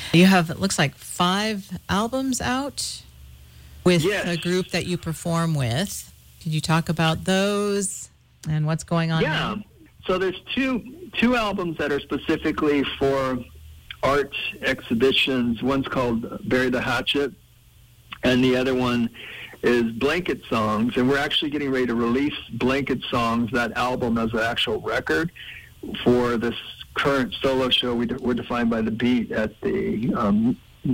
You have, it looks like 5 albums out with Yes. a group that you perform with. Could you talk about those and what's going on Yeah. now? So there's two albums that are specifically for art exhibitions. One's called Bury the Hatchet, and the other one is Blanket Songs. And we're actually getting ready to release Blanket Songs, that album, as an actual record for this current solo show we're defined by the Beat at the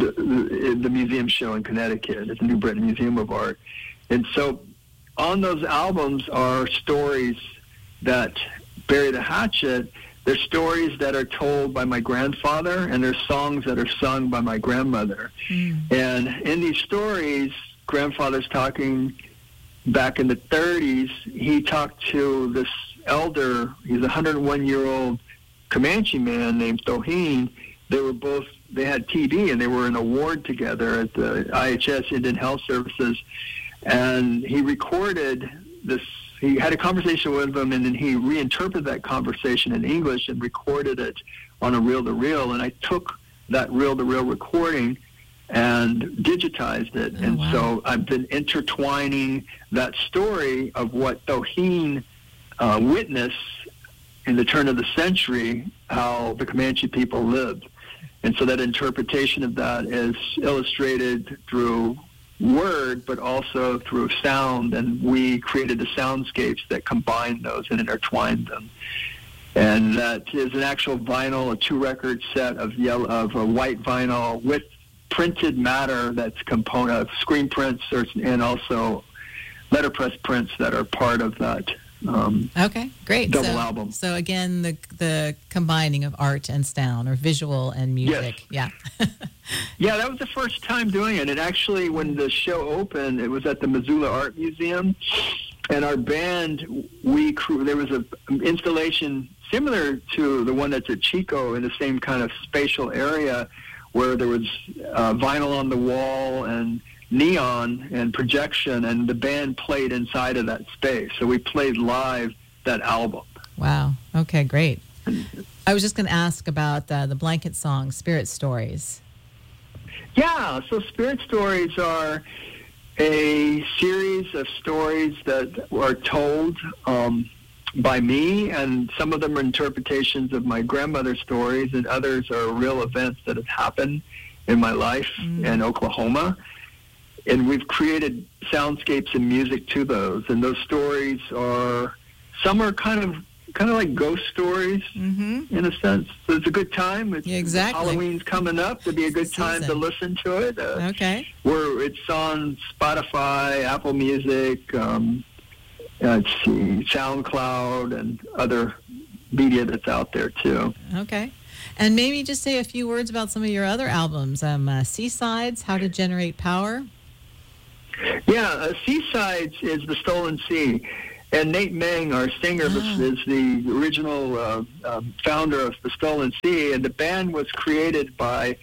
museum show in Connecticut at the New Britain Museum of Art. And so on those albums are stories that Bury the Hatchet. They're stories that are told by my grandfather, and they're songs that are sung by my grandmother. And in these stories, grandfather's talking back in the 30s. He talked to this elder. He's a 101-year-old Comanche man named Tohin. They had TB, and they were in a ward together at the IHS, Indian Health Services. And he recorded this. He had a conversation with him, and then he reinterpreted that conversation in English and recorded it on a reel-to-reel. And I took that reel-to-reel recording and digitized it. So I've been intertwining that story of what Tohin witnessed in the turn of the century, how the Comanche people lived. And so that interpretation of that is illustrated through word, but also through sound, and we created the soundscapes that combined those and intertwined them. And that is an actual vinyl, a 2-record set of a white vinyl with printed matter that's component of screen prints and also letterpress prints that are part of that okay, great. double album. So again, the combining of art and sound, or visual and music. Yes. Yeah. Yeah, that was the first time doing it. And actually, when the show opened, it was at the Missoula Art Museum. And our band, there was an installation similar to the one that's at Chico in the same kind of spatial area, where there was vinyl on the wall and neon and projection, and the band played inside of that space. So we played live that album. Wow. Okay, great. I was just going to ask about the Blanket Song, Spirit Stories. Yeah, so Spirit Stories are a series of stories that are told by me, and some of them are interpretations of my grandmother's stories, and others are real events that have happened in my life in Oklahoma. And we've created soundscapes and music to those, and those stories some are kind of like ghost stories in a sense. So it's a good time. Exactly. Halloween's coming up. It'd be a good time to listen to it. Okay. It's on Spotify, Apple Music, let's see, SoundCloud, and other media that's out there too. Okay. And maybe just say a few words about some of your other albums. Seasides, How to Generate Power. Yeah, Seasides is The Stolen Sea. And Nate Meng, our singer, is the original founder of The Stolen Sea. And the band was created by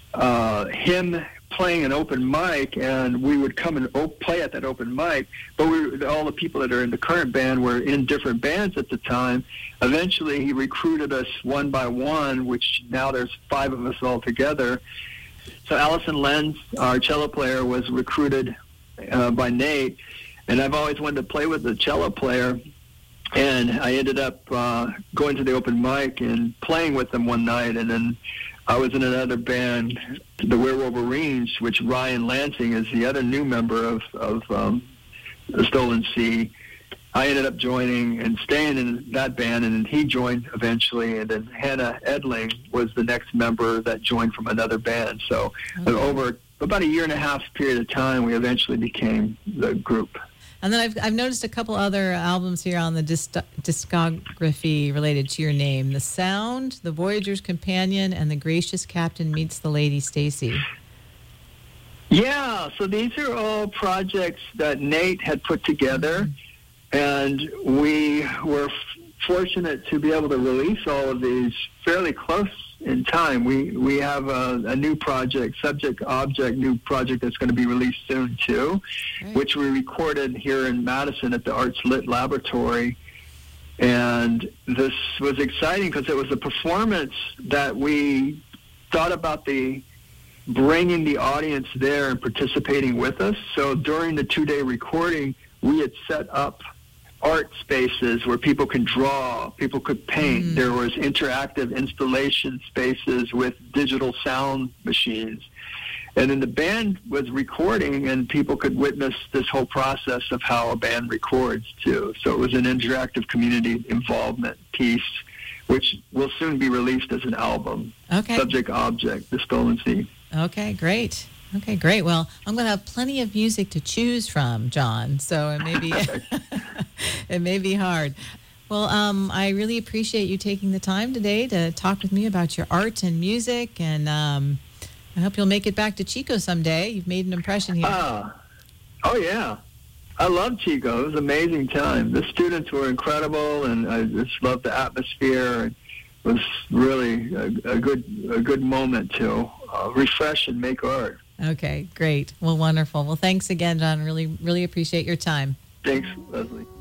him playing an open mic, and we would come and play at that open mic. But all the people that are in the current band were in different bands at the time. Eventually, he recruited us one by one, which now there's 5 of us all together. So Allison Lenz, our cello player, was recruited by Nate. And I've always wanted to play with the cello player, and I ended up going to the open mic and playing with them one night. And then I was in another band, the Werewolverines, which Ryan Lansing is the other new member of The Stolen Sea. I ended up joining and staying in that band, and then he joined eventually. And then Hannah Edling was the next member that joined from another band. So over about a year and a half period of time, we eventually became the group. And then I've noticed a couple other albums here on the discography related to your name: The Sound, The Voyager's Companion, and The Gracious Captain Meets the Lady Stacy. Yeah, so these are all projects that Nate had put together, and we were fortunate to be able to release all of these fairly close in time. We have a new project, Subject Object, new project that's going to be released soon too, which we recorded here in Madison at the Arts Lit Laboratory. And this was exciting because it was a performance that we thought about the bringing the audience there and participating with us. So during the 2-day recording, we had set up art spaces where people could draw, people could paint. There was interactive installation spaces with digital sound machines. And then the band was recording, and people could witness this whole process of how a band records, too. So it was an interactive community involvement piece, which will soon be released as an album. Okay. Subject Object, The Stolen Sea. Okay, great. Okay, great. Well, I'm going to have plenty of music to choose from, John. So it may be it may be hard. Well, I really appreciate you taking the time today to talk with me about your art and music, and I hope you'll make it back to Chico someday. You've made an impression here. Oh yeah, I love Chico. It was an amazing time. The students were incredible, and I just loved the atmosphere. It was really a good moment to refresh and make art. Okay, great. Well, wonderful. Well, thanks again, John. Really appreciate your time. Thanks, Leslie.